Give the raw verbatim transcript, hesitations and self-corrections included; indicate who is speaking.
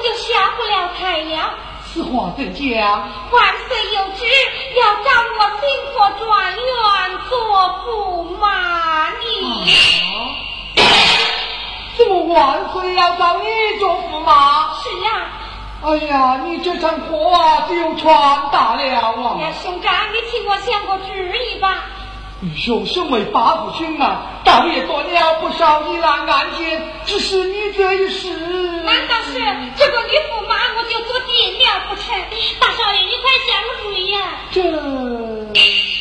Speaker 1: 就下不了台了。
Speaker 2: 此话怎讲？
Speaker 1: 万岁有旨，要召我新科专员做驸马呢。
Speaker 2: 啊，怎么万岁要召你做驸马？
Speaker 1: 是啊。
Speaker 2: 哎呀，你这场话就传达了啊！
Speaker 1: 呀，兄长，你请我想个主意吧。
Speaker 2: 你兄身为八府勋啊，倒也做了不少疑难案件，只是你这一事，
Speaker 1: 难道是这个女驸马我就做定了不成？大少爷，你快想个主意呀！
Speaker 2: 这。